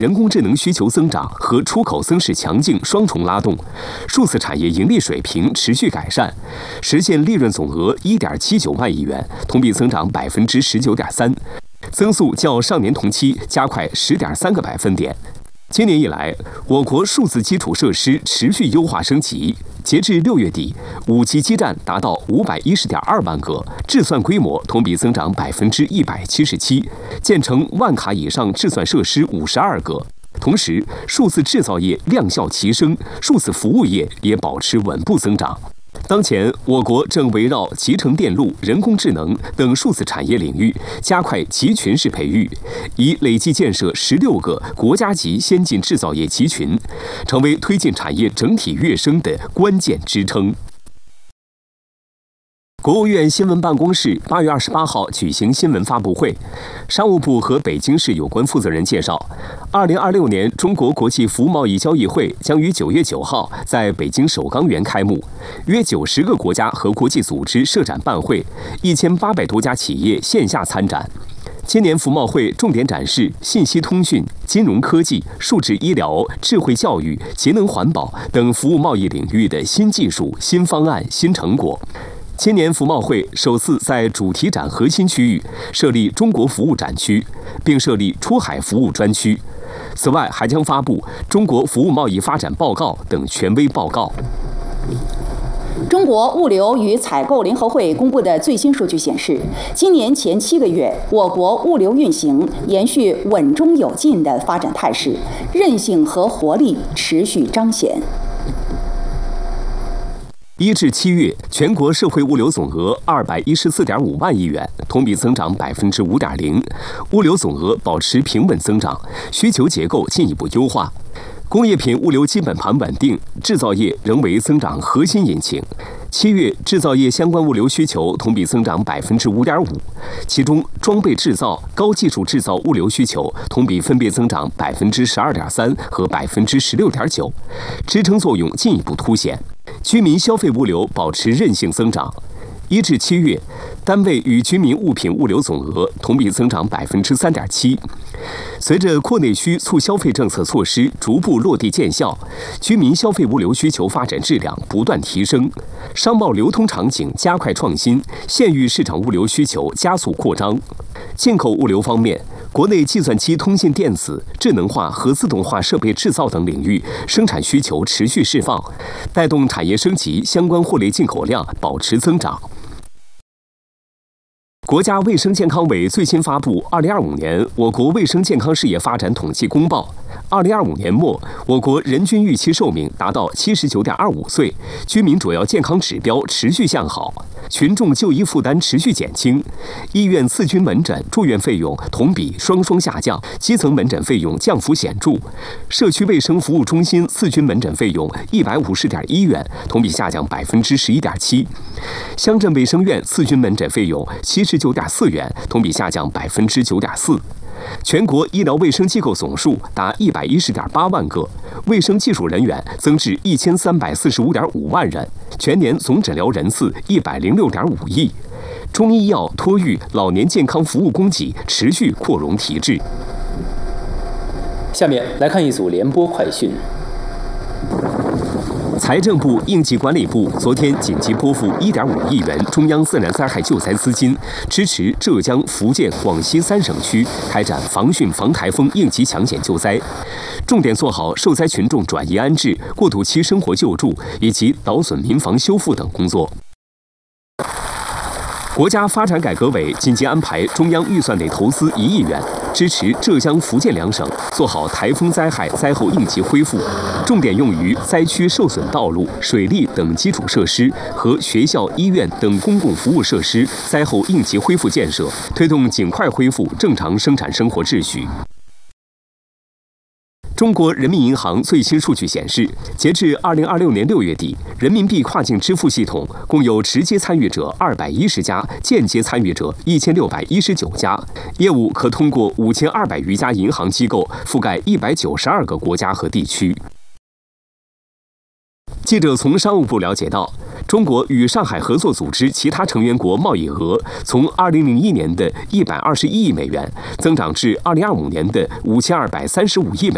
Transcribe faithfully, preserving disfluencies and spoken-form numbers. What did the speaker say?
人工智能需求增长和出口增势强劲双重拉动，数字产业盈利水平持续改善，实现利润总额一点七九万亿元，同比增长百分之十九点三，增速较上年同期加快十点三个百分点。今年以来，我国数字基础设施持续优化升级。截至六月底，五 G 基站达到五百一十点二万个，制算规模同比增长百分之一百七十七，建成万卡以上制算设施五十二个。同时，数字制造业量效齐升，数字服务业也保持稳步增长。当前，我国正围绕集成电路、人工智能等数字产业领域，加快集群式培育，已累计建设十六个国家级先进制造业集群，成为推进产业整体跃升的关键支撑。国务院新闻办公室八月二十八号举行新闻发布会，商务部和北京市有关负责人介绍，二零二六年中国国际服务贸易交易会将于九月九号在北京首钢园开幕，约九十个国家和国际组织设展办会，一千八百多家企业线下参展。今年服贸会重点展示信息通讯、金融科技、数字医疗、智慧教育、节能环保等服务贸易领域的新技术、新方案、新成果。今年服贸会首次在主题展核心区域设立中国服务展区，并设立出海服务专区。此外，还将发布中国服务贸易发展报告等权威报告。 中国物流与采购联合会公布的最新数据显示，今年前七个月，我国物流运行延续稳中有进的发展态势，韧性和活力持续彰显。 一至七月，全国社会物流总额二百一十四点五万亿元，同比增长百分之五点零，物流总额保持平稳增长，需求结构进一步优化。工业品物流基本盘稳定，制造业仍为增长核心引擎。七月制造业相关物流需求同比增长百分之五点五，其中装备制造、高技术制造物流需求同比分别增长百分之十二点三和百分之十六点九，支撑作用进一步凸显。居民消费物流保持韧性增长。一至七月，单位与居民物品物流总额同比增长百分之三点七。随着扩内需促消费政策措施逐步落地见效，居民消费物流需求发展质量不断提升，商贸流通场景加快创新，县域市场物流需求加速扩张。进口物流方面，国内计算机通信电子、智能化和自动化设备制造等领域生产需求持续释放，带动产业升级相关货类进口量保持增长。国家卫生健康委最新发布《二零二五年我国卫生健康事业发展统计公报》。二零二五年末，我国人均预期寿命达到七十九点二五岁，居民主要健康指标持续向好，群众就医负担持续减轻，医院次均门诊住院费用同比双双下降，基层门诊费用降幅显著，社区卫生服务中心次均门诊费用一百五十点一元，同比下降百分之十一点七，乡镇卫生院次均门诊费用七十九点四元，同比下降百分之九点四。全国医疗卫生机构总数达一百一十点八万个，卫生技术人员增至一千三百四十五点五万人，全年总诊疗人次一百零六点五亿。中医药、托育、老年健康服务供给持续扩容提质。 下面来看一组联播快讯。 财政部、应急管理部昨天紧急拨付一点五亿元中央自然灾害救灾资金，支持浙江、福建、广西三省区开展防汛防台风应急抢险救灾，重点做好受灾群众转移安置、过渡期生活救助以及劳损民房修复等工作。国家发展改革委紧急安排中央预算内投资一亿元，支持浙江、福建两省做好台风灾害灾后应急恢复，重点用于灾区受损道路、水利等基础设施和学校、医院等公共服务设施灾后应急恢复建设，推动尽快恢复正常生产生活秩序。中国人民银行最新数据显示，截至二零二六年六月底，人民币跨境支付系统共有直接参与者二百一十家，间接参与者一千六百一十九家，业务可通过五千二百余家银行机构，覆盖一百九十二个国家和地区。记者从商务部了解到，中国与上海合作组织其他成员国贸易额从二零零一年的一百二十一亿美元增长至二零二五年的五千二百三十五亿美